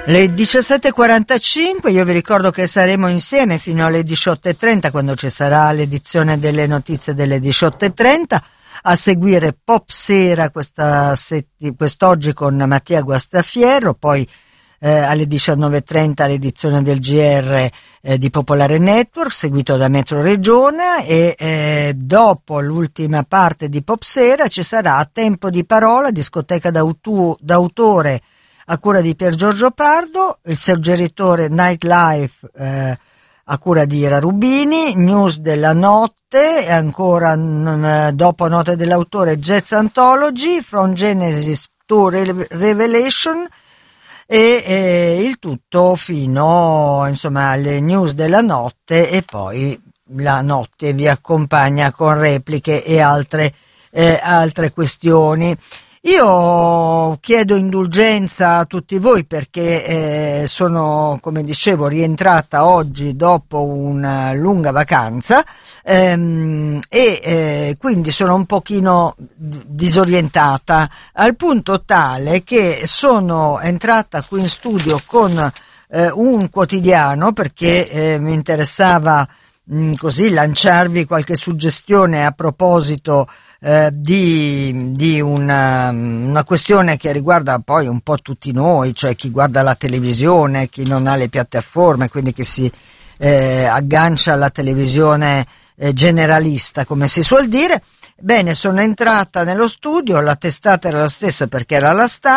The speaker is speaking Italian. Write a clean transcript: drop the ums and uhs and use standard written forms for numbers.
Le 17.45, io vi ricordo che saremo insieme fino alle 18.30 quando ci sarà l'edizione delle notizie delle 18.30, a seguire Pop Sera quest'oggi con Mattia Guastafierro, poi alle 19.30 l'edizione del GR di Popolare Network, seguito da Metro Regione, e dopo l'ultima parte di Pop Sera ci sarà Tempo di Parola, discoteca d'autore a cura di Pier Giorgio Pardo, il suggeritore Nightlife a cura di Ira Rubini, news della notte, e ancora dopo note dell'autore Jazz Anthology, From Genesis to Revelation, e il tutto fino alle news della notte, e poi la notte vi accompagna con repliche e altre questioni. Io chiedo indulgenza a tutti voi perché sono, come dicevo, rientrata oggi dopo una lunga vacanza e quindi sono un pochino disorientata, al punto tale che sono entrata qui in studio con un quotidiano perché mi interessava così lanciarvi qualche suggestione a proposito di una questione che riguarda poi un po' tutti noi, cioè chi guarda la televisione, chi non ha le piattaforme, quindi chi si aggancia alla televisione generalista, come si suol dire. Bene, sono entrata nello studio, la testata era la stessa perché era la Stampa.